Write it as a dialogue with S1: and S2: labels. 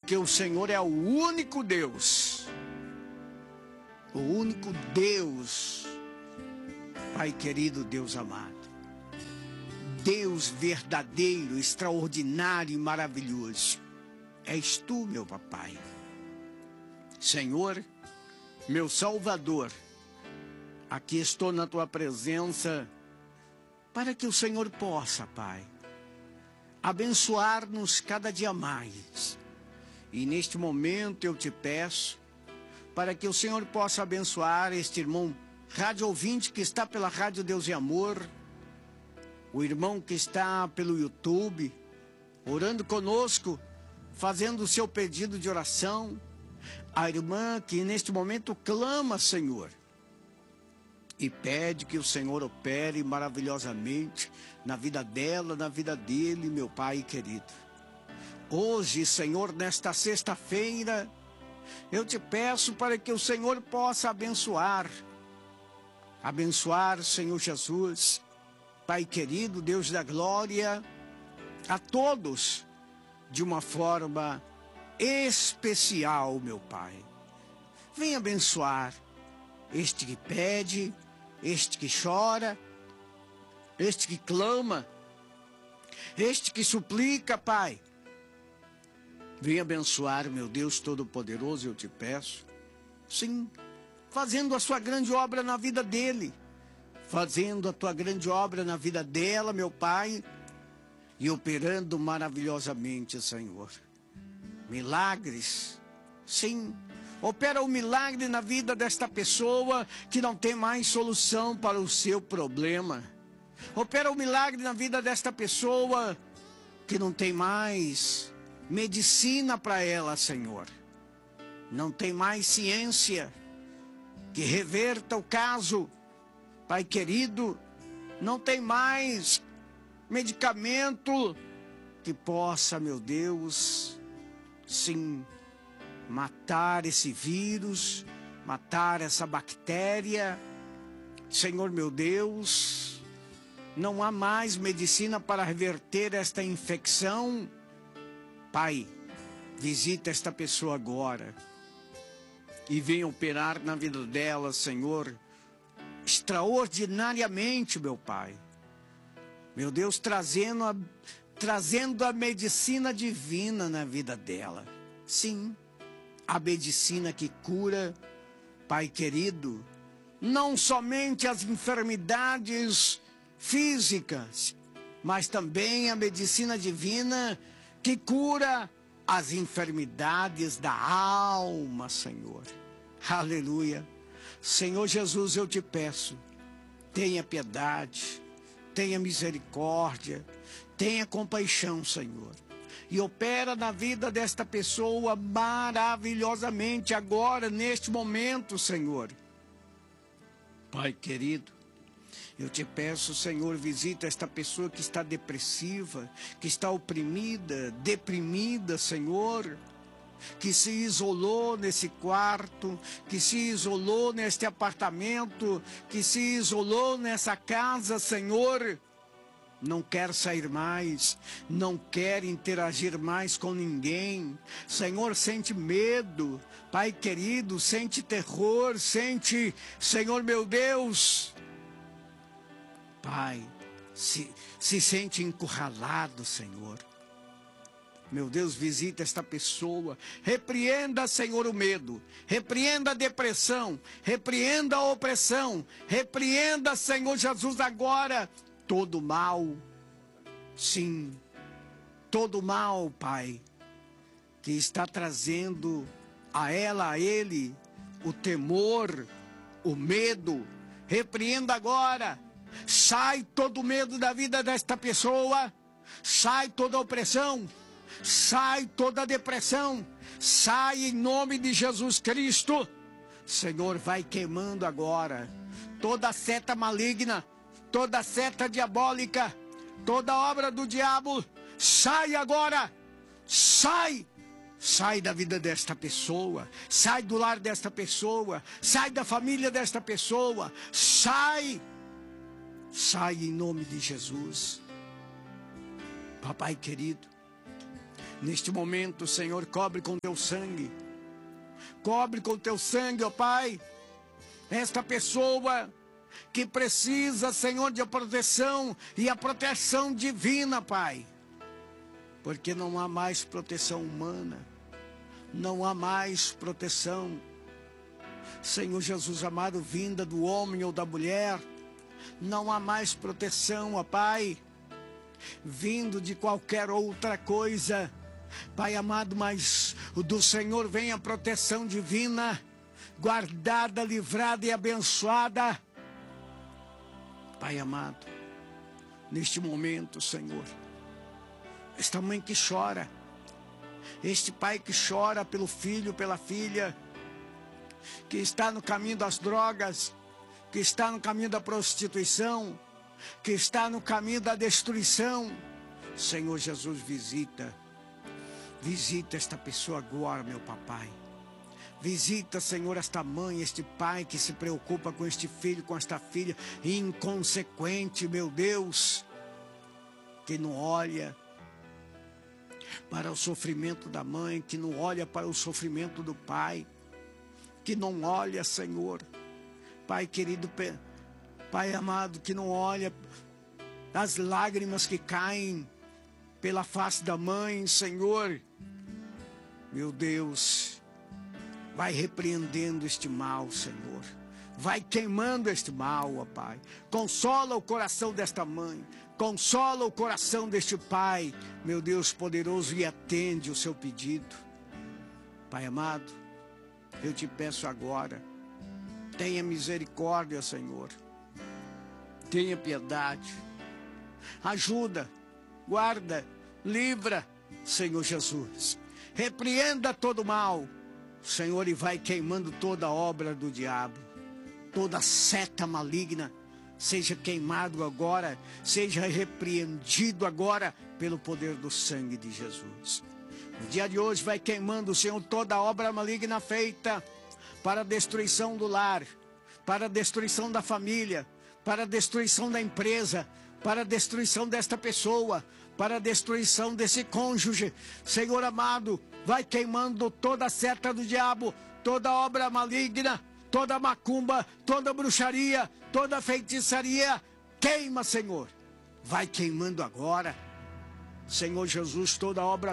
S1: porque o Senhor é o único Deus. O único Deus, Pai querido, Deus amado. Deus verdadeiro, extraordinário e maravilhoso. És tu, meu papai. Senhor, meu Salvador, aqui estou na tua presença para que o Senhor possa, Pai, abençoar-nos cada dia mais. E neste momento eu te peço para que o Senhor possa abençoar este irmão rádio ouvinte que está pela Rádio Deus e Amor, o irmão que está pelo YouTube, orando conosco, fazendo o seu pedido de oração, a irmã que neste momento clama, Senhor, e pede que o Senhor opere maravilhosamente na vida dela, na vida dele, meu Pai querido. Hoje, Senhor, nesta sexta-feira, eu te peço para que o Senhor possa abençoar, Senhor Jesus, Pai querido, Deus da glória, a todos de uma forma especial, meu Pai. Vem abençoar este que pede, este que chora, este que clama, este que suplica, Pai. Vem abençoar, meu Deus Todo-Poderoso, eu te peço. Sim, fazendo a sua grande obra na vida dele, fazendo a tua grande obra na vida dela, meu Pai, e operando maravilhosamente, Senhor. Milagres, sim, opera o milagre na vida desta pessoa que não tem mais solução para o seu problema. Opera o milagre na vida desta pessoa que não tem mais medicina para ela, Senhor. Não tem mais ciência que reverta o caso, Pai querido. Não tem mais medicamento que possa, meu Deus, sim, matar esse vírus, matar essa bactéria. Senhor meu Deus, não há mais medicina para reverter esta infecção. Pai, visita esta pessoa agora e venha operar na vida dela, Senhor, extraordinariamente, meu Pai. Meu Deus, trazendo a medicina divina na vida dela. Sim, a medicina que cura, Pai querido, não somente as enfermidades físicas, mas também a medicina divina que cura as enfermidades da alma, Senhor. Aleluia. Senhor Jesus, eu te peço, tenha piedade, tenha misericórdia, tenha compaixão, Senhor. E opera na vida desta pessoa maravilhosamente agora, neste momento, Senhor. Pai querido, eu te peço, Senhor, visita esta pessoa que está depressiva, que está oprimida, deprimida, Senhor, que se isolou nesse quarto, que se isolou neste apartamento, que se isolou nessa casa, Senhor. Não quer sair mais, não quer interagir mais com ninguém. Senhor, sente medo, Pai querido, sente terror, sente, Senhor meu Deus, Pai, se sente encurralado, Senhor. Meu Deus, visita esta pessoa. Repreenda, Senhor, o medo. Repreenda a depressão. Repreenda a opressão. Repreenda, Senhor Jesus, agora todo mal. Sim, todo mal, Pai, que está trazendo a ela, a ele, o temor, o medo. Repreenda agora. Sai todo medo da vida desta pessoa. Sai toda opressão. Sai toda depressão. Sai em nome de Jesus Cristo. Senhor, vai queimando agora toda seta maligna, toda seta diabólica, toda obra do diabo. Sai agora. Sai. Sai da vida desta pessoa. Sai do lar desta pessoa. Sai da família desta pessoa. Sai. Sai em nome de Jesus. Papai querido, Neste momento, Senhor, cobre com teu sangue. Cobre com teu sangue, ó Pai, esta pessoa que precisa, Senhor, de proteção e a proteção divina, Pai. Porque não há mais proteção humana. Não há mais proteção, Senhor Jesus amado, vinda do homem ou da mulher. Não há mais proteção, ó Pai, vindo de qualquer outra coisa. Pai amado, mas do Senhor vem a proteção divina, guardada, livrada e abençoada. Pai amado, neste momento, Senhor, esta mãe que chora, este pai que chora pelo filho, pela filha, que está no caminho das drogas, que está no caminho da prostituição, que está no caminho da destruição. Senhor Jesus, visita esta pessoa agora, meu papai. Visita, Senhor, esta mãe, este pai que se preocupa com este filho, com esta filha inconsequente, meu Deus, que não olha para o sofrimento da mãe, que não olha para o sofrimento do pai, que não olha, Senhor, Pai querido, Pai amado, que não olha as lágrimas que caem pela face da mãe, Senhor. Meu Deus, vai repreendendo este mal, Senhor. Vai queimando este mal, ó Pai. Consola o coração desta mãe. Consola o coração deste pai, meu Deus poderoso, e atende o seu pedido. Pai amado, eu te peço agora, tenha misericórdia, Senhor. Tenha piedade. Ajuda, guarda, livra, Senhor Jesus. Repreenda todo mal, Senhor, e vai queimando toda a obra do diabo. Toda seta maligna seja queimado agora, seja repreendido agora pelo poder do sangue de Jesus. No dia de hoje vai queimando, Senhor, toda a obra maligna feita para a destruição do lar, para a destruição da família, para a destruição da empresa, para a destruição desta pessoa, para a destruição desse cônjuge. Senhor amado, vai queimando toda a seta do diabo, toda a obra maligna, toda macumba, toda bruxaria, toda feitiçaria. Queima, Senhor. Vai queimando agora, Senhor Jesus, toda obra